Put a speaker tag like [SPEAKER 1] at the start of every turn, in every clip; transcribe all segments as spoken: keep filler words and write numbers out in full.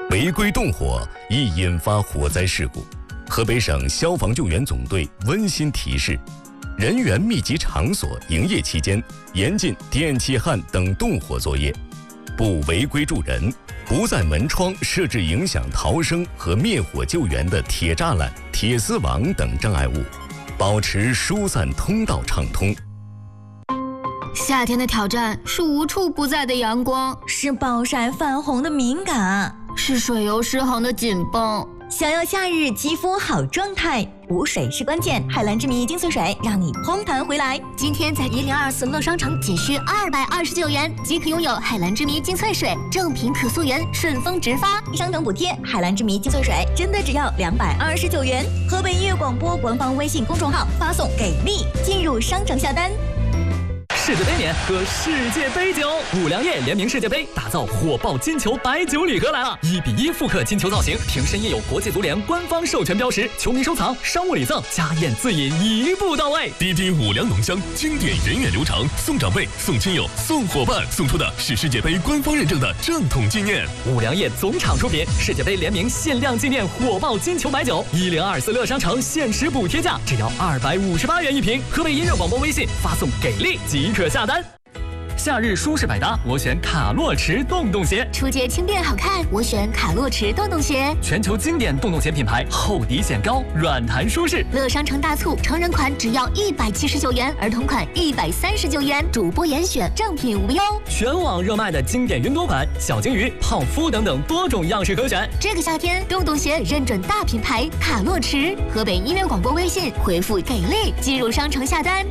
[SPEAKER 1] 违规动火易引发火灾事故。河北省消防救援总队温馨提示：人员密集场所营业期间，严禁电气焊等动火作业，不违规助人，不在门窗设置影响逃生和灭火救援的铁栅栏、铁丝网等障碍物，保持疏散通道畅通。
[SPEAKER 2] 夏天的挑战是无处不在的阳光，
[SPEAKER 3] 是暴晒泛红的敏感，
[SPEAKER 2] 是水油失衡的紧绷。
[SPEAKER 3] 想要夏日肌肤好状态，补水是关键。海蓝之谜精粹水让你嘭弹回来。
[SPEAKER 2] 今天在一零二四乐商城仅需二百二十九元即可拥有海蓝之谜精粹水，正品可溯源，顺丰直发，
[SPEAKER 3] 商城补贴。海蓝之谜精粹水真的只要两百二十九元。河北音乐广播官方微信公众号发送给力，进入商城下单。
[SPEAKER 4] 世界杯年喝世界杯酒，五粮液联名世界杯，打造火爆金球白酒礼盒来了！一比一复刻金球造型，瓶身印有国际足联官方授权标识，球迷收藏，商务礼赠，家宴自饮一步到位。
[SPEAKER 5] 滴滴五粮浓香，经典源远流长，送长辈，送亲友，送伙伴，送出的是世界杯官方认证的正统纪念。
[SPEAKER 4] 五粮液总厂出品，世界杯联名限量纪念火爆金球白酒，一零二四乐商城限时补贴价只要二百五十八元一瓶。河北音乐广播微信发送给力即可下单。夏日舒适百搭，我选卡洛驰洞洞鞋。
[SPEAKER 2] 出街轻便好看，我选卡洛驰洞洞鞋。
[SPEAKER 4] 全球经典洞洞鞋品牌，厚底显高，软弹舒适。
[SPEAKER 2] 乐商城大促，成人款只要一百七十九元，儿童款一百三十九元，主播严选，正品无忧。
[SPEAKER 4] 全网热卖的经典云朵款、小金鱼、泡芙等等多种样式可选。
[SPEAKER 2] 这个夏天，洞洞鞋认准大品牌卡洛驰。河北音乐广播微信回复给力，进入商城下单。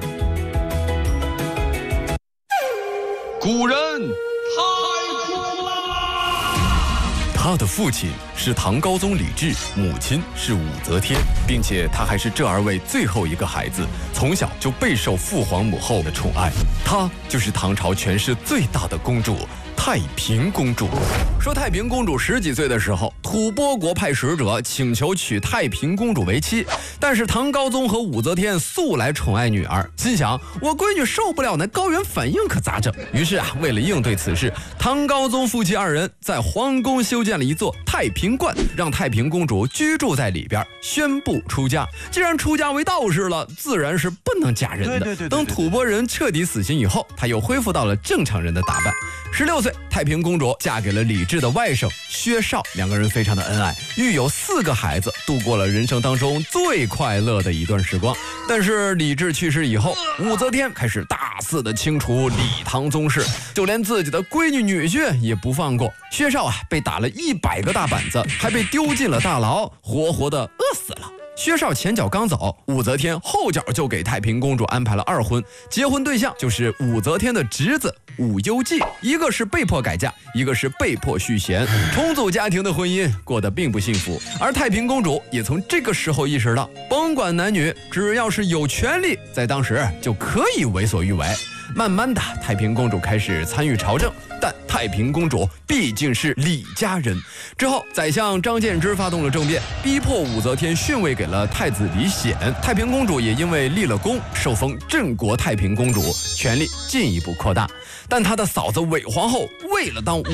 [SPEAKER 6] 古人太苦了。
[SPEAKER 7] 他的父亲是唐高宗李治，母亲是武则天，并且他还是这二位最后一个孩子，从小就备受父皇母后的宠爱。她就是唐朝权势最大的公主太平公主。说太平公主十几岁的时候，吐蕃国派使者请求娶太平公主为妻，但是唐高宗和武则天素来宠爱女儿，心想我闺女受不了那高原反应可咋整？于是啊，为了应对此事，唐高宗夫妻二人在皇宫修建了一座太平观，让太平公主居住在里边，宣布出家。既然出家为道士了，自然是不能嫁人的。
[SPEAKER 6] 对对对对对
[SPEAKER 7] 等吐蕃人彻底死心以后，她又恢复到了正常人的打扮。十六岁，太平公主嫁给了李治的外甥薛绍，两个人非常的恩爱，育有四个孩子，度过了人生当中最快乐的一段时光。但是李治去世以后，武则天开始大肆的清除李唐宗室，就连自己的闺女女婿也不放过。薛绍啊，被打了一百个大板子，还被丢进了大牢，活活的饿死了。薛绍前脚刚走，武则天后脚就给太平公主安排了二婚，结婚对象就是武则天的侄子武攸暨，一个是被迫改嫁，一个是被迫续弦，重组家庭的婚姻过得并不幸福。而太平公主也从这个时候意识到，甭管男女，只要是有权利，在当时就可以为所欲为。慢慢的，太平公主开始参与朝政，但太平公主毕竟是李家人。之后，宰相张建之发动了政变，逼迫武则天逊位给了太子李显。太平公主也因为立了功，受封镇国太平公主，权力进一步扩大。但她的嫂子韦皇后为了当